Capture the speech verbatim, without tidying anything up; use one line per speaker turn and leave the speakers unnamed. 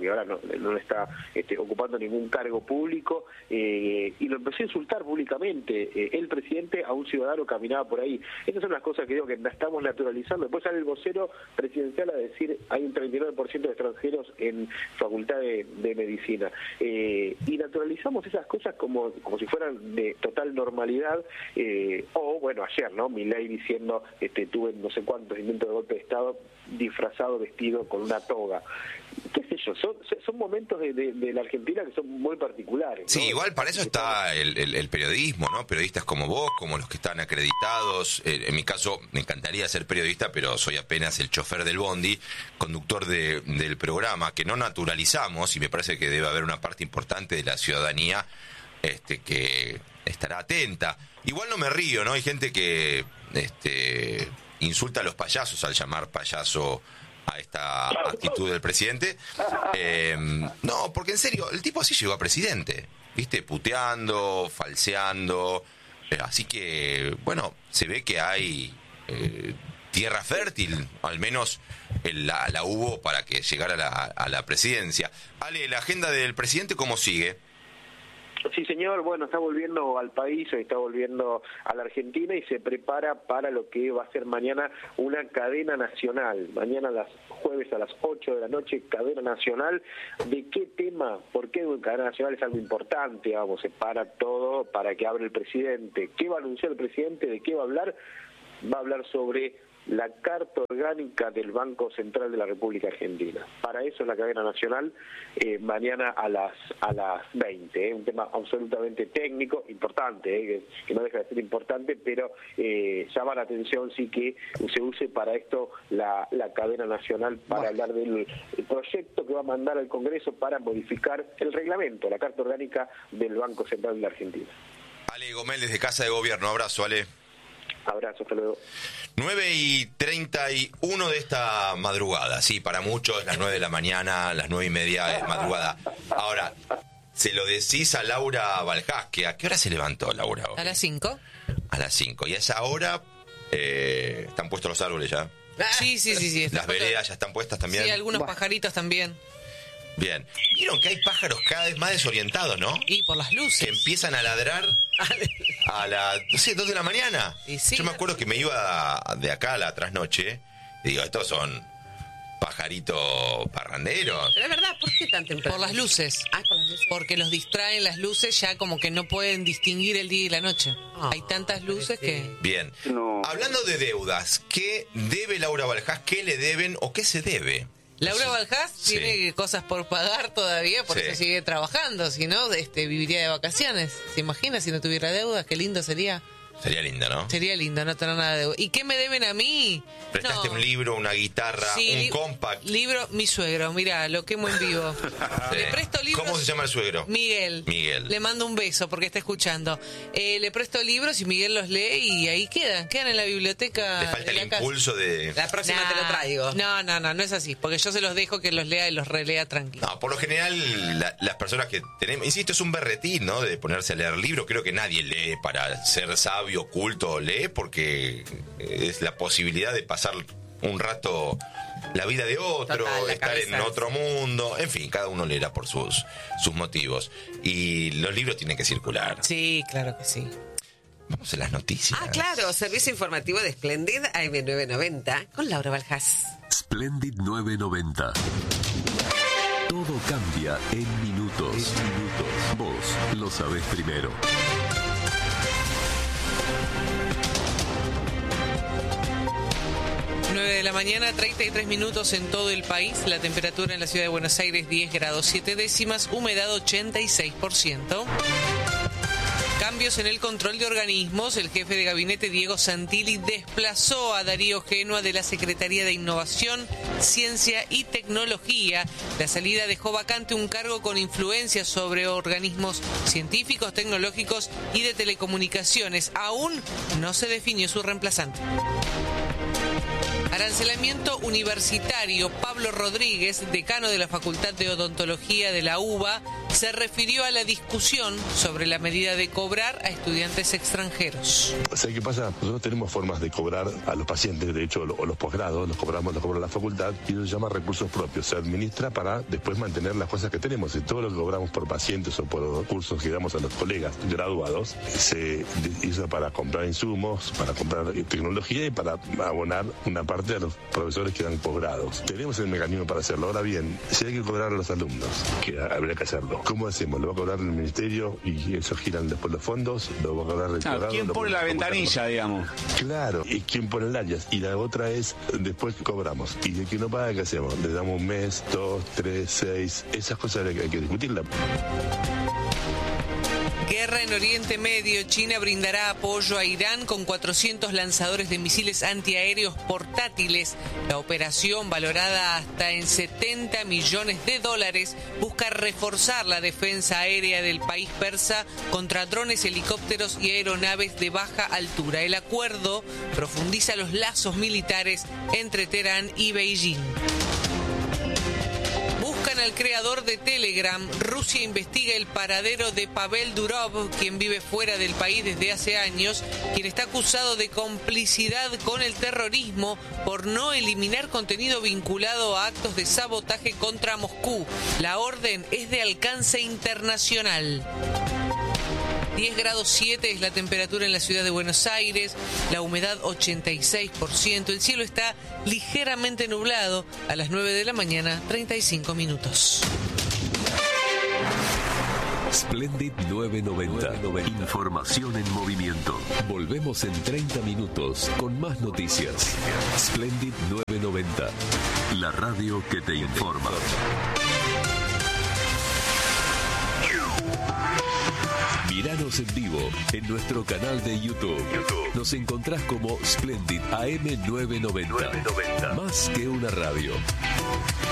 porque ahora no, no está este, ocupando ningún cargo público, eh, y lo empezó a insultar públicamente, eh, el presidente a un ciudadano caminaba por ahí. Estas son las cosas que digo que estamos naturalizando. Después sale el vocero presidencial a decir hay un treinta y nueve por ciento de extranjeros en facultad de, de medicina. Eh, y naturalizamos esas cosas como, como si fueran de total normalidad, eh, o bueno, ayer, ¿no? Milei diciendo, este, tuve no sé cuántos intentos de golpe de Estado disfrazado, vestido con una toga. ¿Qué sé yo? Son, son momentos de, de, de la Argentina que son muy particulares, ¿no?
Sí, igual para eso está el, el, el periodismo, ¿no? Periodistas como vos, como los que están acreditados. Eh, en mi caso, me encantaría ser periodista, pero soy apenas el chofer del bondi, conductor de, del programa, que no naturalizamos, y me parece que debe haber una parte importante de la ciudadanía este, que estará atenta. Igual no me río, ¿no? Hay gente que este, insulta a los payasos al llamar payaso a esta actitud del presidente. Eh, no, porque en serio, el tipo así llegó a presidente, ¿viste? Puteando, falseando. Eh, así que, bueno, se ve que hay eh, tierra fértil, al menos la, la hubo para que llegara a la, a la presidencia. Ale, ¿la agenda del presidente cómo sigue?
Sí, señor, bueno, está volviendo al país, está volviendo a la Argentina y se prepara para lo que va a ser mañana una cadena nacional. Mañana a las jueves a las ocho de la noche, cadena nacional. ¿De qué tema? ¿Por qué una cadena nacional? Es algo importante, vamos, se para todo para que hable el presidente. ¿Qué va a anunciar el presidente? ¿De qué va a hablar? Va a hablar sobre la Carta Orgánica del Banco Central de la República Argentina. Para eso es la cadena nacional, eh, mañana a las a las veinte, eh, un tema absolutamente técnico, importante, eh, que, que no deja de ser importante, pero eh, llama la atención sí que se use para esto la, la cadena nacional para bueno. hablar del proyecto que va a mandar al Congreso para modificar el reglamento, la Carta Orgánica del Banco Central de la Argentina.
Ale Gómez, desde Casa de Gobierno, abrazo, Ale.
Abrazo, hasta luego.
nueve y treinta y uno de esta madrugada, sí, para muchos es las nueve de la mañana, las nueve y media de madrugada. Ahora, se lo decís a Laura Baljás, que ¿a qué hora se levantó Laura?
A las cinco.
A las cinco, y a esa hora eh, están puestos los árboles ya.
Sí, sí, sí. sí
las veredas ya están puestas también.
Sí, algunos bah. pajaritos también.
Bien. Vieron que hay pájaros cada vez más desorientados, ¿no?
Y por las luces.
Que empiezan a ladrar a las, no sé, dos de la mañana.
Sí,
yo me acuerdo que me iba de acá a la trasnoche y digo, estos son pajaritos parranderos.
Pero es verdad, ¿por qué tan temprano?
Por las luces.
Ah, por las luces.
Porque los distraen las luces, ya como que no pueden distinguir el día y la noche. Oh, hay tantas luces sí. que...
Bien. No. Hablando de deudas, ¿qué debe Laura Baljás? ¿Qué le deben o qué se debe?
Laura Baljás sí. tiene cosas por pagar todavía, por sí. eso sigue trabajando, si no, este, viviría de vacaciones. ¿Se imagina si no tuviera deudas? Qué lindo sería.
Sería lindo, ¿no?
Sería lindo no tener nada de deuda. ¿Y qué me deben a mí?
¿Prestaste no. un libro, una guitarra,
sí,
un
li-
compact?
Libro, mi suegro, mirá, lo quemo en vivo.
Sí.
Le presto libros.
¿Cómo se llama el suegro?
Miguel.
Miguel.
Le mando un beso porque está escuchando. Eh, le presto libros y Miguel los lee y ahí quedan, quedan en la biblioteca.
Le falta
de
el
la
impulso
casa.
de...
La próxima nah. te lo traigo.
No, no, no, no es así, porque yo se los dejo que los lea y los relea tranquilo.
No, por lo general, la, las personas que tenemos, insisto, es un berretín, ¿no? De ponerse a leer libros. Creo que nadie lee para ser sabio, culto, lee porque es la posibilidad de pasar un rato la vida de otro,
Total,
estar en otro mundo, en fin, cada uno leerá por sus, sus motivos. Y los libros tienen que circular.
Sí, claro que sí.
Vamos a las noticias.
Ah, claro, servicio informativo de Splendid A M nueve noventa con Laura Baljás.
Splendid nueve noventa. Todo cambia en minutos. En minutos. Vos lo sabés primero.
nueve de la mañana, treinta y tres minutos en todo el país. La temperatura en la ciudad de Buenos Aires, diez grados siete décimas, humedad ochenta y seis por ciento. Cambios en el control de organismos. El jefe de gabinete, Diego Santilli, desplazó a Darío Génoa de la Secretaría de Innovación, Ciencia y Tecnología. La salida dejó vacante un cargo con influencia sobre organismos científicos, tecnológicos y de telecomunicaciones. Aún no se definió su reemplazante. Arancelamiento universitario. Pablo Rodríguez, decano de la Facultad de Odontología de la U B A, se refirió a la discusión sobre la medida de cobrar a estudiantes extranjeros.
¿Sabe qué pasa? Nosotros tenemos formas de cobrar a los pacientes, de hecho, o los posgrados, los cobramos, los cobra la facultad, y eso se llama recursos propios. Se administra para después mantener las cosas que tenemos. Y todo lo que cobramos por pacientes o por cursos que damos a los colegas graduados, se hizo para comprar insumos, para comprar tecnología y para abonar una parte a los profesores que dan posgrados. Tenemos el mecanismo para hacerlo. Ahora bien, si hay que cobrar a los alumnos, que habría que hacerlo, ¿cómo hacemos? ¿Lo va a cobrar el ministerio y eso giran después los fondos? ¿Lo va a cobrar el
claro,
rectorado?
¿Quién pone la ventanilla, digamos?
Claro, y quién pone el áreas. Y la otra es, después cobramos. Y de que no paga, ¿qué hacemos? Le damos un mes, dos, tres, seis. Esas cosas hay que, hay que discutirlas.
Guerra en Oriente Medio. China brindará apoyo a Irán con cuatrocientos lanzadores de misiles antiaéreos portátiles. La operación, valorada hasta en setenta millones de dólares, busca reforzar la defensa aérea del país persa contra drones, helicópteros y aeronaves de baja altura. El acuerdo profundiza los lazos militares entre Teherán y Beijing. Al creador de Telegram. Rusia investiga el paradero de Pavel Durov, quien vive fuera del país desde hace años, quien está acusado de complicidad con el terrorismo por no eliminar contenido vinculado a actos de sabotaje contra Moscú. La orden es de alcance internacional. diez grados siete es la temperatura en la ciudad de Buenos Aires, la humedad ochenta y seis por ciento, el cielo está ligeramente nublado, a las nueve de la mañana, treinta y cinco minutos.
Splendid nueve noventa. Información en movimiento. Volvemos en treinta minutos con más noticias. Splendid nueve noventa. La radio que te informa. Míranos en vivo en nuestro canal de YouTube. Nos encontrás como Splendid A M nueve noventa. Más que una radio.